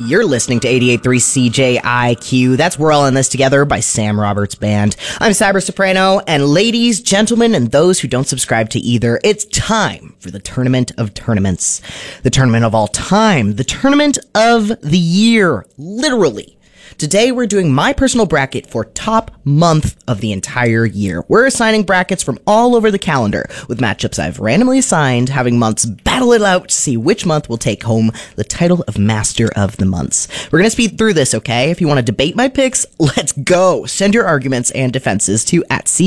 You're listening to 88.3 CJIQ. That's We're All in This Together by Sam Roberts Band. I'm Cyber Soprano, and ladies, gentlemen, and those who don't subscribe to either, it's time for the Tournament of Tournaments. The tournament of all time. The tournament of the year. Literally. Today, we're doing my personal bracket for top month of the entire year. We're assigning brackets from all over the calendar, with matchups I've randomly assigned, having months battle it out to see which month will take home the title of Master of the Months. We're going to speed through this, okay? If you want to debate my picks, let's go! Send your arguments and defenses to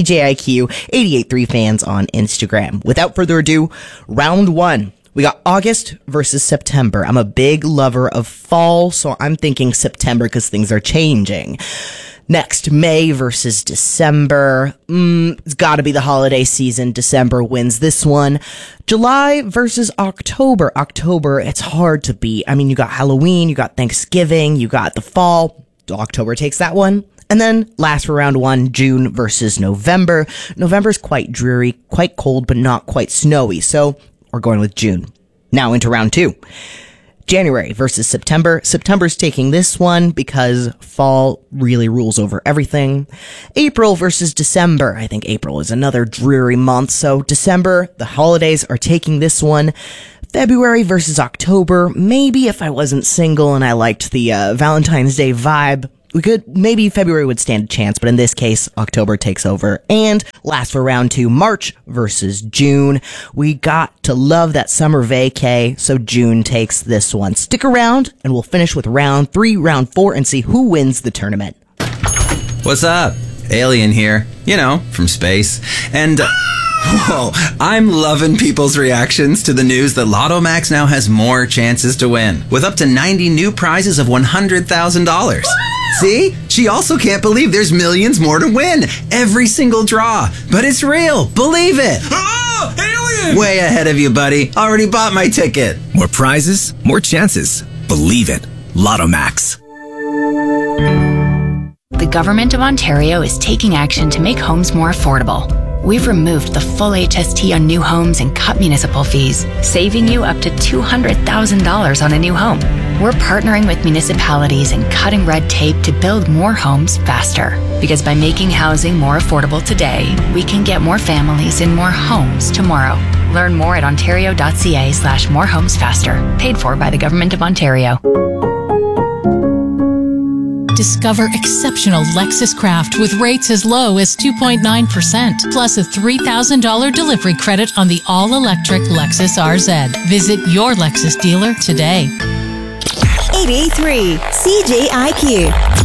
@CJIQ883 fans on Instagram. Without further ado, round one. We got August versus September. I'm a big lover of fall, so I'm thinking September because things are changing. Next, May versus December. It's gotta be the holiday season. December wins this one. July versus October. October, it's hard to beat. I mean, you got Halloween, you got Thanksgiving, you got the fall. October takes that one. And then, last for round one, June versus November. November's quite dreary, quite cold, but not quite snowy, so we're going with June. Now into round two. January versus September. September's taking this one because fall really rules over everything. April versus December. I think April is another dreary month, so December, the holidays are taking this one. February versus October. Maybe if I wasn't single and I liked the Valentine's Day vibe, maybe February would stand a chance, but in this case, October takes over. And last for round two, March versus June. We got to love that summer vacay, so June takes this one. Stick around, and we'll finish with round three, round four, and see who wins the tournament. What's up? Alien here. You know, from space. And whoa, I'm loving people's reactions to the news that Lotto Max now has more chances to win, with up to 90 new prizes of $100,000. See? She also can't believe there's millions more to win. Every single draw. But it's real. Believe it. Oh, alien! Way ahead of you, buddy. Already bought my ticket. More prizes, more chances. Believe it. Lotto Max. The Government of Ontario is taking action to make homes more affordable. We've removed the full HST on new homes and cut municipal fees, saving you up to $200,000 on a new home. We're partnering with municipalities and cutting red tape to build more homes faster. Because by making housing more affordable today, we can get more families in more homes tomorrow. Learn more at ontario.ca/morehomesfaster. Paid for by the Government of Ontario. Discover exceptional Lexus Craft with rates as low as 2.9%, plus a $3,000 delivery credit on the all-electric Lexus RZ. Visit your Lexus dealer today. 88.3 CJIQ.